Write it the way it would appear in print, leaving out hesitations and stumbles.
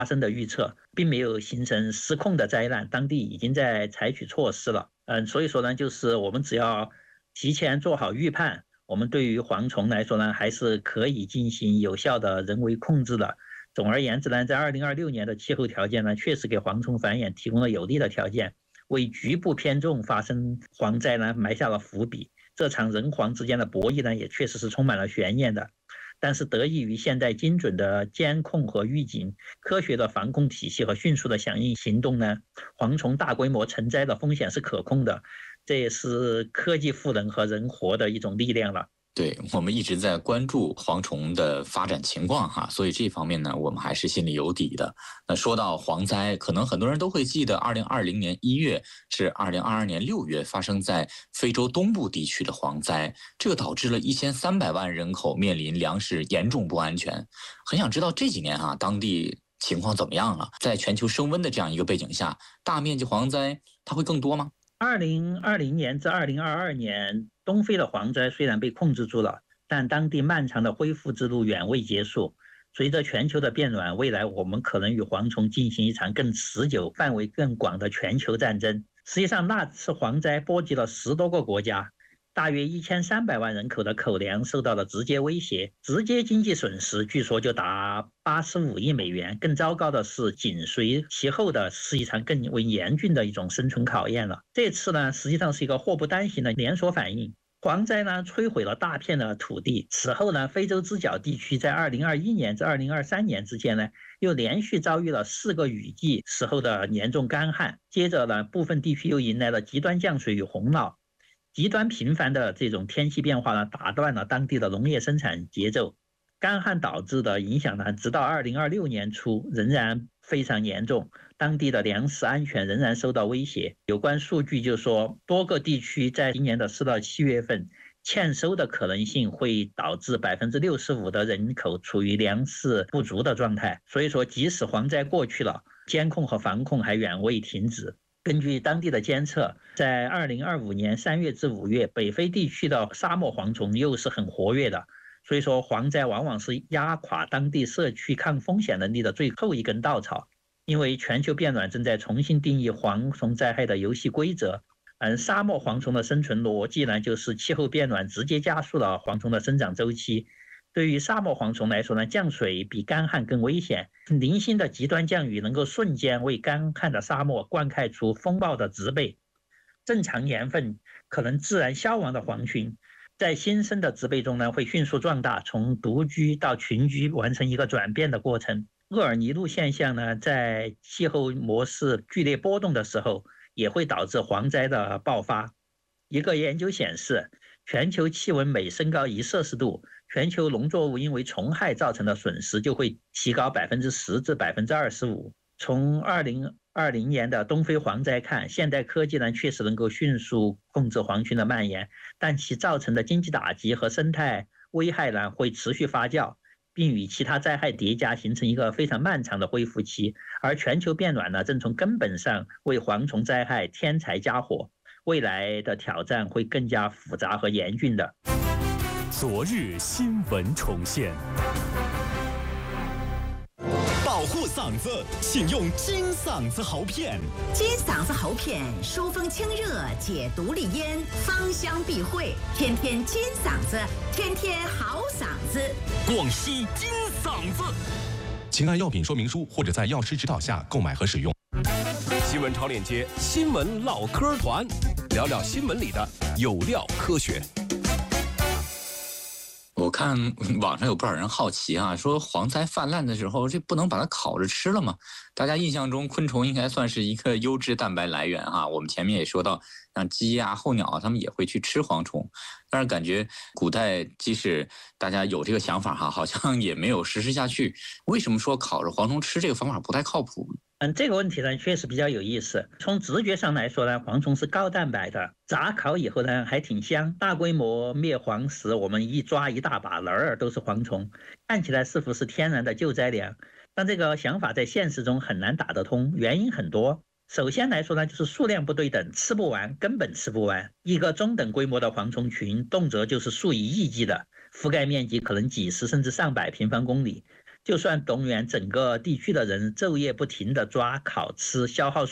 发生的预测，并没有形成失控的灾难，当地已经在采取措施了。所以说呢，就是我们只要提前做好预判，我们对于蝗虫来说呢，还是可以进行有效的人为控制的。总而言之呢，在2026年的气候条件呢，确实给蝗虫繁衍提供了有利的条件，为局部偏重发生蝗灾呢埋下了伏笔。这场人蝗之间的博弈呢，也确实是充满了悬念的。但是得益于现代精准的监控和预警、科学的防控体系和迅速的响应行动呢，蝗虫大规模成灾的风险是可控的。这也是科技赋能和人活的一种力量了。 对，我们一直在关注蝗虫的发展情况哈，所以这方面呢，我们还是心里有底的。那说到蝗灾，可能很多人都会记得2020年1月至2022年6月发生在非洲东部地区的蝗灾，这个导致了1300万人口面临粮食严重不安全。很想知道这几年当地情况怎么样了？在全球升温的这样一个背景下，大面积蝗灾它会更多吗 ？2020年至2022年，东非的蝗灾虽然被控制住了，但当地漫长的恢复之路远未结束。随着全球的变暖，未来我们可能与蝗虫进行一场更持久、范围更广的全球战争。实际上，那次蝗灾波及了10多个国家，大约1300万人口的口粮受到了直接威胁，直接经济损失据说就达85亿美元。更糟糕的是，紧随其后的是一场更为严峻的一种生存考验了。这次呢，实际上是一个祸不单行的连锁反应。蝗灾呢摧毁了大片的土地，此后呢，非洲之角地区在2021年至2023年之间呢，又连续遭遇了4个雨季时候的严重干旱，接着呢，部分地区又迎来了极端降水与洪涝。极端频繁的这种天气变化呢，打断了当地的农业生产节奏。干旱导致的影响呢，直到2026年初仍然非常严重，当地的粮食安全仍然受到威胁。有关数据就说，多个地区在今年的4到7月份欠收的可能性会导致65%的人口处于粮食不足的状态。所以说，即使蝗灾过去了，监控和防控还远未停止。根据当地的监测，在2025年3月至5月，北非地区的沙漠蝗虫又是很活跃的。所以说，蝗灾往往是压垮当地社区抗风险能力的最后一根稻草。因为全球变暖正在重新定义蝗虫灾害的游戏规则。沙漠蝗虫的生存逻辑呢，就是气候变暖直接加速了蝗虫的生长周期。对于沙漠蝗虫来说呢，降水比干旱更危险。零星的极端降雨能够瞬间为干旱的沙漠灌溉出风暴的植被。正常年份可能自然消亡的蝗群，在新生的植被中呢，会迅速壮大，从独居到群居，完成一个转变的过程。厄尔尼诺现象呢，在气候模式剧烈波动的时候，也会导致蝗灾的爆发。一个研究显示，全球气温每升高1摄氏度，全球农作物因为虫害造成的损失就会提高10%至25%。从2020年的东非蝗灾看，现代科技呢确实能够迅速控制蝗群的蔓延，但其造成的经济打击和生态危害呢会持续发酵，并与其他灾害叠加，形成一个非常漫长的恢复期。而全球变暖呢，正从根本上为蝗虫灾害添柴加火，未来的挑战会更加复杂和严峻的。 昨日新闻重现。保护嗓子，请用金嗓子喉片。 金嗓子喉片，疏风清热，解毒利咽，芳香避秽，天天金嗓子，天天好嗓子。 广西金嗓子。 请按药品说明书或者在药师指导下购买和使用。 新闻超链接，新闻唠嗑团，聊聊新闻里的有料科学。 我看网上有不少人好奇说蝗灾泛滥的时候，这不能把它烤着吃了吗？大家印象中昆虫应该算是一个优质蛋白来源我们前面也说到，像鸡候鸟它们也会去吃蝗虫，但是感觉古代即使大家有这个想法好像也没有实施下去。为什么说烤着蝗虫吃这个方法不太靠谱？ 这个问题呢确实比较有意思。从直觉上来说呢，蝗虫是高蛋白的，炸烤以后呢还挺香。大规模灭蝗时，我们一抓一大把，哪儿都是蝗虫，看起来似乎是天然的救灾粮。但这个想法在现实中很难打得通，原因很多。首先来说呢，就是数量不对等，吃不完，根本吃不完。一个中等规模的蝗虫群，动辄就是数以亿计的，覆盖面积可能几十甚至上百平方公里。 就算动员整个地区的人昼夜不停地抓、烤、吃，消耗